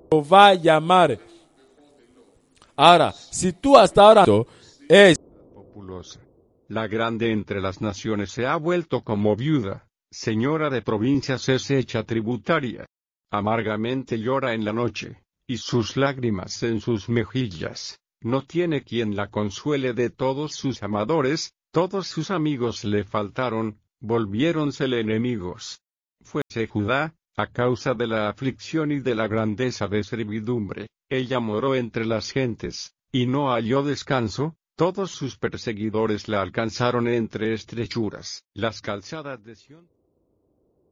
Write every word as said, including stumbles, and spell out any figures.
va a llamar. Ahora, si tú hasta ahora es populosa, la grande entre las naciones se ha vuelto como viuda, señora de provincias es hecha tributaria. Amargamente llora en la noche, y sus lágrimas en sus mejillas, no tiene quien la consuele de todos sus amadores, todos sus amigos le faltaron, volviéronsele enemigos. Fuese Judá, a causa de la aflicción y de la grandeza de servidumbre, ella moró entre las gentes, y no halló descanso, todos sus perseguidores la alcanzaron entre estrechuras. Las calzadas de Sión